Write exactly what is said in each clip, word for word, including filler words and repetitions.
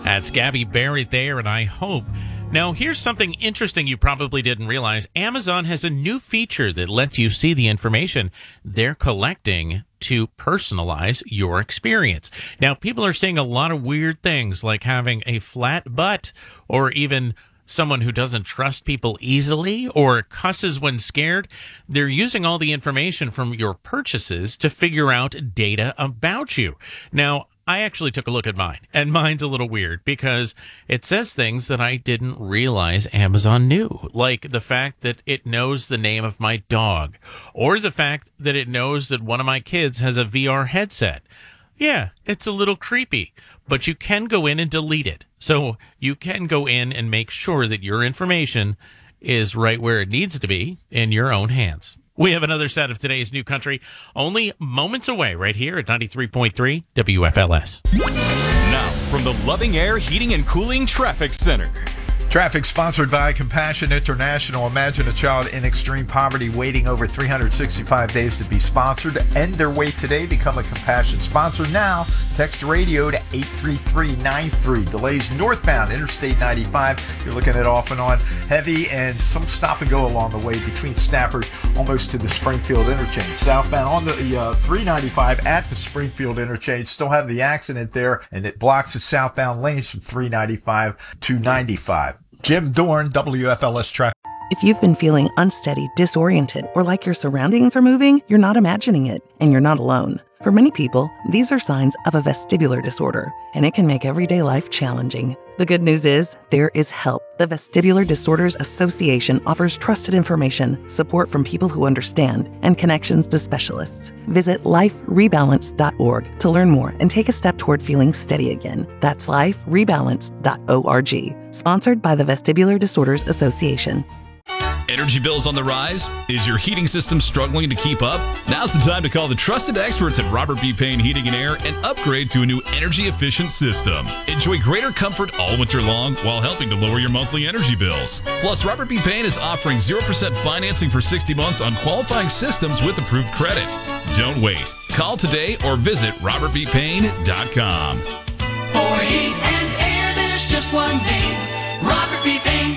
That's Gabby Barrett there, and I hope. Now, here's something interesting you probably didn't realize. Amazon has a new feature that lets you see the information they're collecting to personalize your experience. Now, people are seeing a lot of weird things like having a flat butt, or even someone who doesn't trust people easily or cusses when scared. They're using all the information from your purchases to figure out data about you. Now, I actually took a look at mine, and mine's a little weird because it says things that I didn't realize Amazon knew, like the fact that it knows the name of my dog, or the fact that it knows that one of my kids has a V R headset. Yeah, it's a little creepy, but you can go in and delete it. So you can go in and make sure that your information is right where it needs to be in your own hands. We have another set of today's New Country only moments away right here at ninety-three point three W F L S. Now, from the Loving Air Heating and Cooling Traffic Center. Traffic sponsored by Compassion International. Imagine a child in extreme poverty waiting over three hundred sixty-five days to be sponsored. End their wait today. Become a Compassion sponsor now. Text radio to eight three three nine three. Delays northbound Interstate ninety-five. You're looking at off and on heavy and some stop and go along the way between Stafford almost to the Springfield interchange. Southbound on the uh, three ninety-five at the Springfield interchange. Still have the accident there, and it blocks the southbound lanes from three ninety-five to ninety-five. Jim Dorn, W F L S Traffic. If you've been feeling unsteady, disoriented, or like your surroundings are moving, you're not imagining it, and you're not alone. For many people, these are signs of a vestibular disorder, and it can make everyday life challenging. The good news is, there is help. The Vestibular Disorders Association offers trusted information, support from people who understand, and connections to specialists. Visit life rebalance dot org to learn more and take a step toward feeling steady again. That's life rebalance dot org. Sponsored by the Vestibular Disorders Association. Energy bills on the rise? Is your heating system struggling to keep up? Now's the time to call the trusted experts at Robert B. Payne Heating and Air and upgrade to a new energy-efficient system. Enjoy greater comfort all winter long while helping to lower your monthly energy bills. Plus, Robert B. Payne is offering zero percent financing for sixty months on qualifying systems with approved credit. Don't wait. Call today or visit robert b payne dot com. For heat and air, there's just one name, Robert B. Payne.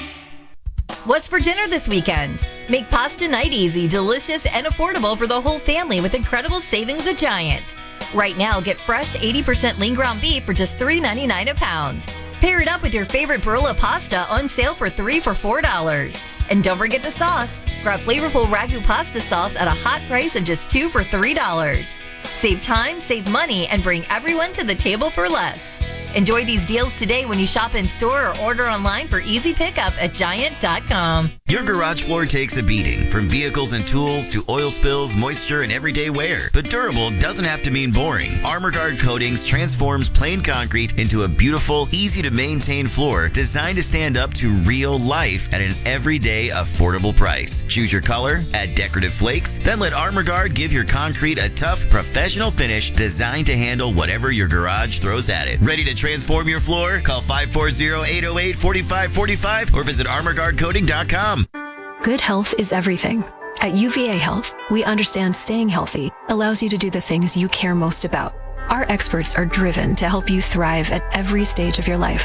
What's for dinner this weekend? Make pasta night easy, delicious, and affordable for the whole family with incredible savings at Giant. Right now, get fresh eighty percent lean ground beef for just three ninety-nine a pound. Pair it up with your favorite Barilla pasta on sale for three for four dollars. And don't forget the sauce. Grab flavorful Ragu pasta sauce at a hot price of just two for three dollars. Save time, save money, and bring everyone to the table for less. Enjoy these deals today when you shop in store or order online for easy pickup at giant dot com. Your garage floor takes a beating, from vehicles and tools to oil spills, moisture, and everyday wear. But durable doesn't have to mean boring. ArmorGuard Coatings transforms plain concrete into a beautiful, easy-to-maintain floor designed to stand up to real life at an everyday affordable price. Choose your color, add decorative flakes, then let ArmorGuard give your concrete a tough, professional finish designed to handle whatever your garage throws at it. Ready to transform your floor? Call five four zero, eight zero eight, four five four five or visit armor guard coating dot com. Good health is everything. At U V A Health, we understand staying healthy allows you to do the things you care most about. Our experts are driven to help you thrive at every stage of your life.